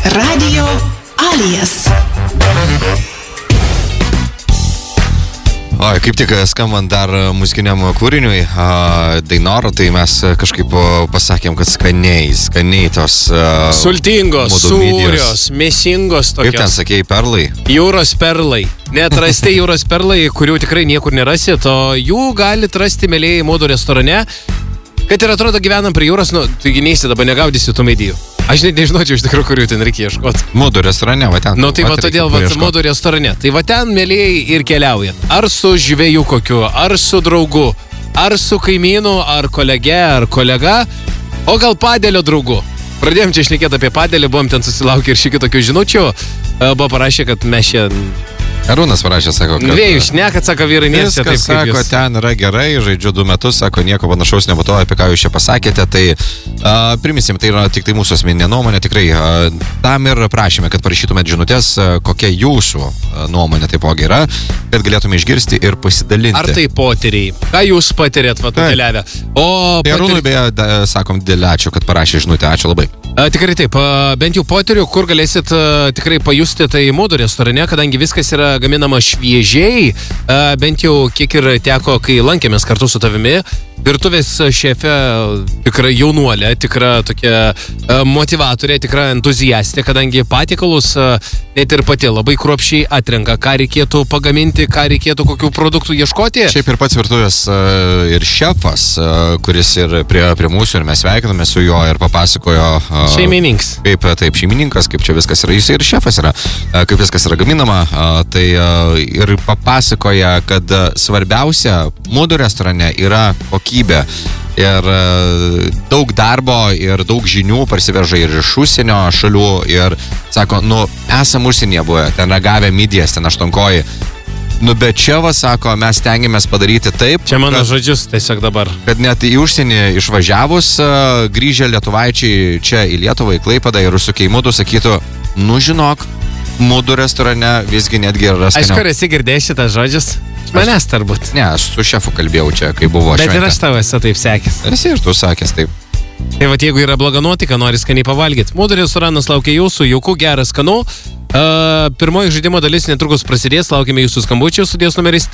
Radio Alias. O, kaip tik skambant dar muzikiniam kūriniui, Dainoro, tai mes kažkaip pasakėm, kad skaniai tos... Sultingos, sūrios, mėsingos tokios. Kaip ten sakėjai, perlai? Jūros perlai. Neatrasti jūros perlai, kurių tikrai niekur nerasit, o jų galit rasti, mėlėjai, Modo restorane. Kad ir atrodo gyvenam prie jūros, taigi neįsi dabar negaudysi tų medijų. Aš net nežinočiau iš tikrųjų, kurių ten reikia ieškoti. Modo restorane, va ten. Tai va todėl, Modo restorane. Tai va ten, mėlėjai, ir keliaujat. Ar su žvejų kokiu, ar su draugu, ar su kaimynu, ar kolege, ar kolega, o gal padėlio draugu. Pradėjom čia šnekėti apie padėlį, buvom ten susilaukę ir šiek tiek tokių žinučių. Buvo parašė, kad mes čia... Arūnas parašė, sako, kad... Dviejų šnekat, sako, vyrai, nėsia taip, kaip jūs. Ten yra gerai, žaidžiu 2 metus, sako, nieko panašaus nebūtų, apie ką jūs čia pasakėte, tai primisim, tai yra tik tai mūsų asmeninė nuomonė, tikrai tam ir prašėme, kad parašytumėt žinutės, kokia jūsų nuomonė taipogi yra, kad galėtume išgirsti ir pasidalinti. Ar tai potyriai? Ką jūs patyrėt, keliavę? Tai Arūnui beje, sakom, dėl ačiū, kad parašė žinutę, ačiū labai. Tikrai taip, bent jau potyrių, kur galėsit tikrai pajusti, tai Modo restorane, kadangi viskas yra gaminama šviežiai, bent jau kiek ir teko, kai lankėmės kartu su tavimi, virtuvės šefė, tikra jaunuolė, tikra tokia motivatorė, tikra entuziastė, kadangi patiekalus net ir pati labai kruopščiai atrenka, ką reikėtų pagaminti, ką reikėtų kokių produktų ieškoti. Šiaip ir pats virtuvės ir šefas, kuris ir prie mūsų ir mes sveikiname su juo ir papasakojo... Šeimininkas. Taip, šeimininkas, kaip čia viskas yra, jis ir šefas yra, kaip viskas yra gaminama, tai ir papasakoja, kad svarbiausia Modo restorane yra kokybė ir daug darbo ir daug žinių parsiveža ir iš užsienio šalių ir sako, esam užsienyje buvę, ten ragavę midijas, ten aštuonkojį. Bet čia, sako, mes stengiamės padaryti taip. Čia mano žodžius tiesiog dabar. Kad net į užsienį išvažiavus, grįžę lietuvaičiai čia į Lietuvą, į Klaipėdą ir užsukę į Modo sakytų, žinok, Modo restorane visgi netgi yra skaniau. Aš kur esi girdėjęs šitas žodžius? Manęs turbūt. Ne, aš su šefu kalbėjau čia, kai buvo šventė. Bet ir aš tau esu taip sekęs. Esi ir tu sakęs taip. Tai vat jeigu yra bloga nuotaika, nori skaniai pavalgyti. Modo restoranas laukia jūsų, jauku, geras, skanu. Pirmoji žaidimo dalis netrukus prasidės, laukime jūsų skambučių, studijos numeris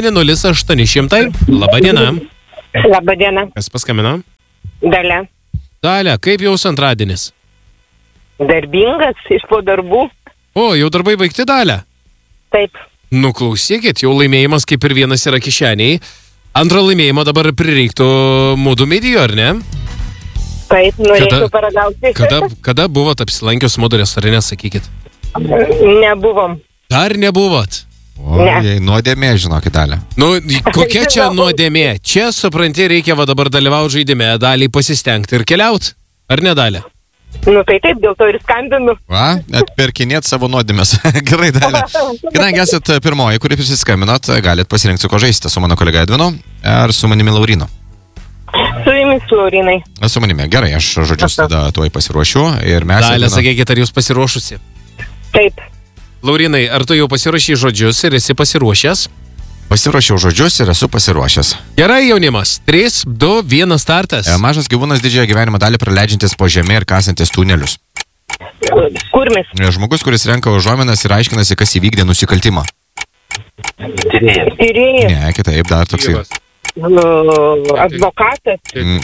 3900800. Labadiena. Labadiena. Kas paskambino? Dalia. Dalia, kaip jūsų antradienis? Darbingas, iš po darbų. O, jau darbai baigti, Dalia? Taip. Klausykit, jau laimėjimas kaip ir vienas yra kišeniai. Antro laimėjimo dabar prireiktų Modo medijų, ar ne? Taip, norėčiau paragauti. Kada buvot apsilankius Modo restorane, sakykit? Nebuvom. Dar nebuvot? Jei nuodėmė, žinokit, Dalia. Kokia čia nuodėmė? Čia, supranti, reikia dabar dalyvauti žaidime, Daliai pasistengti ir keliauti. Ar ne, Dalia? Tai taip, dėl to ir skambinu. Net perkinėt savo nuodėmės. Gerai, Dalia. Kadangi esat pirmoji, kuri prisiskambinot, galit pasirinkti, su ko žaisite, su mano kolega Edvinu ar su manimi Laurinu. Su jumis, Laurinai. Su manimi. Gerai, aš žodžius tada tuoj pasiruošiu ir mes... Dalia, sakykit, ar jūs pasiruošusi? Taip. Laurinai, ar tu jau pasiruošiai žodžius ir esi pasiruošęs? Pasiruošiau žodžius ir esu pasiruošęs. Gerai, jaunimas. 3, 2, 1 startas. Mažas gyvūnas didžiąją gyvenimo dalį praleidžiantis po žemę ir kasantis tunelius. Kurmis. Žmogus, kuris renka užuominas ir aiškinasi, kas įvykdė nusikaltimą. Tyrėjas. Ne, kitaip dar toks yra. Advokatas.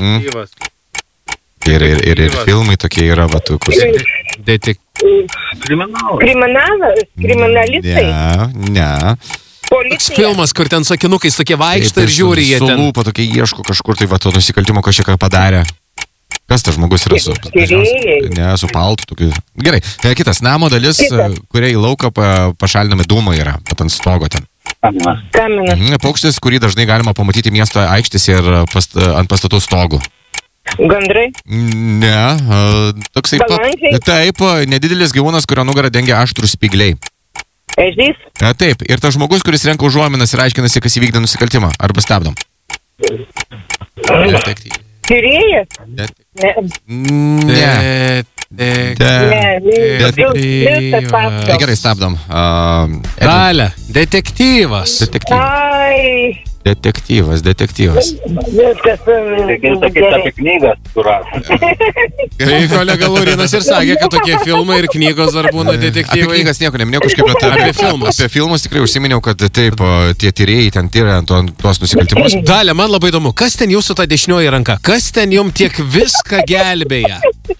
Ir filmai tokie yra, Kriminalistai. Ne. Toks filmas, kur ten sakinukais tokie vaikšta ir žiūri jie ten. Su lūpa tokie ieško kažkur, tai to nusikaltimo kažką padarė. Kas tas žmogus yra su... Ne, su paltu. Tokiu. Gerai, kitas namo dalis, kuria į lauką pašalinami dūmai yra, ant stogo ten. Kaminas. Paukštis, kurį dažnai galima pamatyti miesto aikštėse ir ant pastatų stogų. Gandrai? Ne, toksai... Taip, nedidelis gyvūnas, kurio nugarą dengia aštrūs spygliai. Ežys? Taip, ir tas žmogus, kuris renka užuominas ir aiškinasi, kas įvykdė nusikaltimą. Arba stabdom. Tyrėjas? Ne. Gerai, stabdom. Dalia, detektyvas. Ai, Detektyvas. Viskas. Reikia sakyti apie knygas, kur rašo. Tai kolega Laurinas ir sakė, kad tokie filmai ir knygos dar būna Apie detektyvai. knygas nieko neminėjau kažkaip, bet Apie filmus. Apie filmus tikrai užsiminiau, kad taip, tie tyrėjai ten tyria tuos nusikaltimus. Dalia, man labai įdomu, kas ten jūsų ta dešinioji ranka? Kas ten jums tiek viską gelbėja?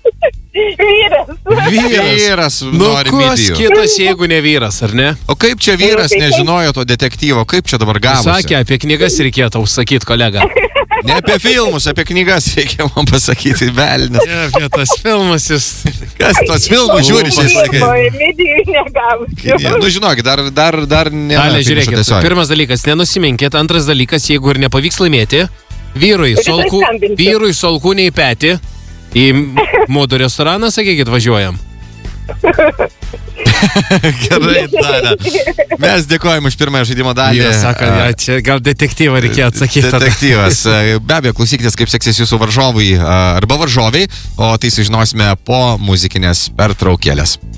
Vyras Nu, nori kas midijų. kitas, jeigu ne vyras, ar ne? O kaip čia vyras nežinojo to detektyvo? Kaip čia dabar gavosi? Sakė, apie knygas reikėtų užsakyti, kolega. Ne apie filmus, apie knygas reikia man pasakyti, velnis. Ne, apie tas filmas jis... Kas tos filmus žiūri šiais laikais? Midijų negausiu. Nu, žinokit, dar ne. Dalia, žiūrėkit, pirmas dalykas, nenusiminkit, antras dalykas, jeigu ir nepavyks laimėti, vyrui su alkūnė į petį, į modų restoraną, sakykit, važiuojam. Gerai, Dalia. Mes dėkojame už pirmąją žaidimo dalį. Jie sako, ja, čia gal detektyvą reikėjo atsakyti. Detektyvas. Be abejo, klausykitės, kaip seksis jūsų varžovai arba varžoviai, o tai sužinosime po muzikinės pertraukėlės.